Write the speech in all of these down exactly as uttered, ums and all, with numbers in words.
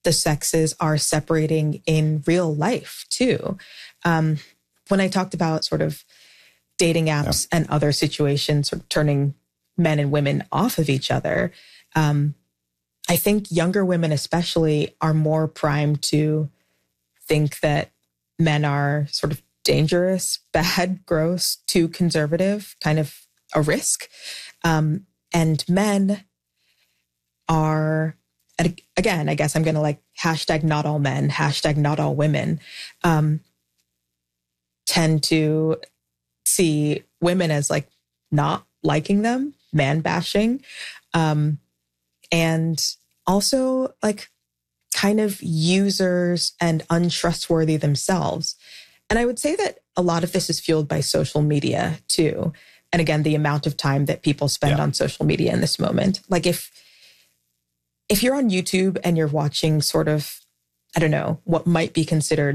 the sexes are separating in real life too. Um, when I talked about sort of dating apps yeah. and other situations sort of turning men and women off of each other, um, I think younger women especially are more primed to think that men are sort of dangerous, bad, gross, too conservative, kind of a risk. Um, and men are, and again, I guess I'm going to like hashtag not all men, hashtag not all women, um, tend to see women as like not liking them, man bashing, um, and also like kind of users and untrustworthy themselves. And I would say that a lot of this is fueled by social media too. And again, the amount of time that people spend yeah. on social media in this moment. Like if, if you're on YouTube and you're watching sort of, I don't know, what might be considered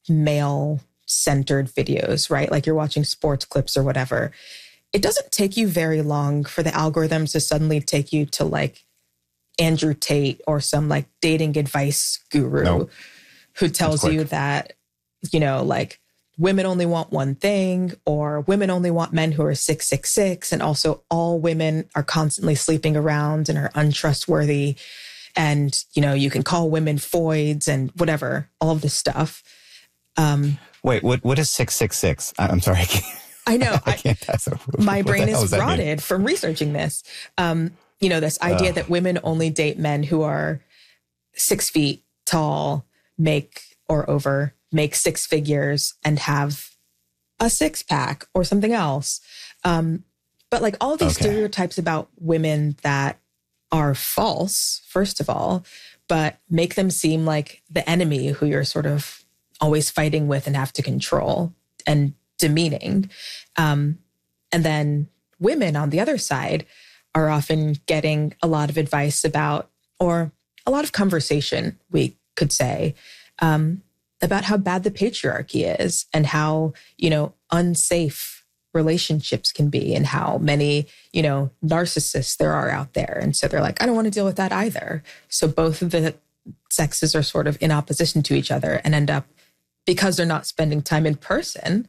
male-centered videos, right? Like you're watching sports clips or whatever. It doesn't take you very long for the algorithms to suddenly take you to like Andrew Tate or some like dating advice guru nope. who tells you that, you know, like women only want one thing, or women only want men who are six six six, and also all women are constantly sleeping around and are untrustworthy. And, you know, you can call women foids and whatever, all of this stuff. Um, Wait, what? what is six six six? I'm sorry. I can't. I know. I can't. I, my brain is rotted from researching this. Um, you know, this idea uh, that women only date men who are six feet tall, make or over, make six figures, and have a six pack or something else. Um, but like all of these okay. stereotypes about women that are false, first of all, but make them seem like the enemy who you're sort of always fighting with and have to control and demeaning. Um, and then women on the other side are often getting a lot of advice about, or a lot of conversation, we could say, um, about how bad the patriarchy is and how, you know, unsafe relationships can be and how many, you know, narcissists there are out there. And so they're like, I don't want to deal with that either. So both of the sexes are sort of in opposition to each other and end up, because they're not spending time in person,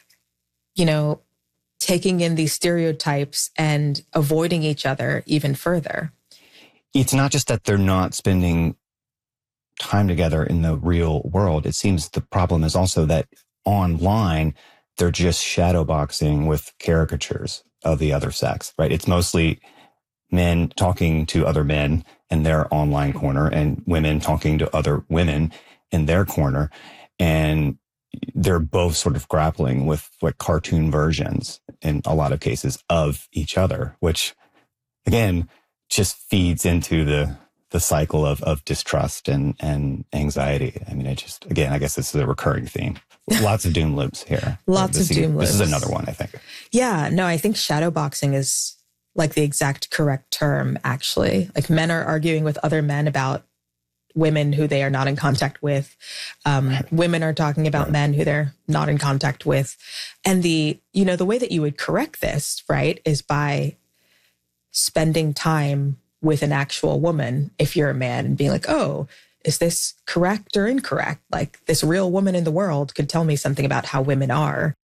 you know, taking in these stereotypes and avoiding each other even further. It's not just that they're not spending time together in the real world. It seems the problem is also that online, they're just shadowboxing with caricatures of the other sex, right? It's mostly men talking to other men in their online corner and women talking to other women in their corner. And they're both sort of grappling with like cartoon versions in a lot of cases of each other, which again, just feeds into the the cycle of of distrust and and anxiety. I mean, it just, again, I guess this is a recurring theme. Lots of doom loops here. Lots this of doom loops. This is another one, I think. Yeah, no, I think shadowboxing is like the exact correct term, actually. Like men are arguing with other men about women who they are not in contact with. Um, right. Women are talking about right. men who they're not in contact with. And the, you know, the way that you would correct this, right, is by spending time with an actual woman if you're a man and being like, oh, is this correct or incorrect? Like this real woman in the world could tell me something about how women are.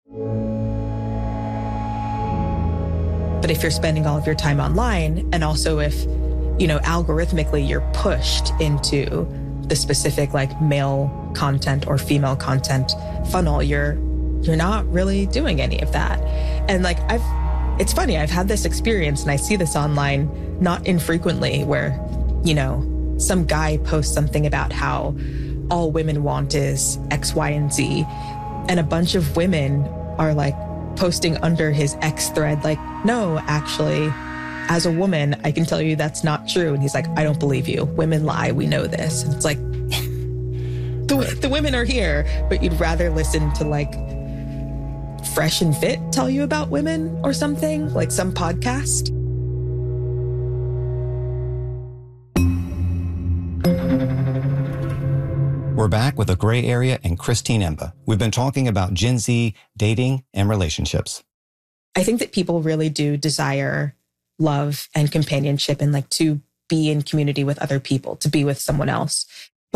But if you're spending all of your time online, and also if, you know, algorithmically you're pushed into the specific like male content or female content funnel, you're you're not really doing any of that. And like I've it's funny, I've had this experience and I see this online not infrequently where, you know, some guy posts something about how all women want is X, Y, and Z. And a bunch of women are like posting under his X thread, like, no, actually, as a woman, I can tell you that's not true. And he's like, I don't believe you. Women lie. We know this. And it's like, the, the women are here, but you'd rather listen to like Fresh and Fit tell you about women or something, like some podcast. We're back with A Gray Area and Christine Emba. We've been talking about Gen Z, dating, and relationships. I think that people really do desire love and companionship and like to be in community with other people, to be with someone else.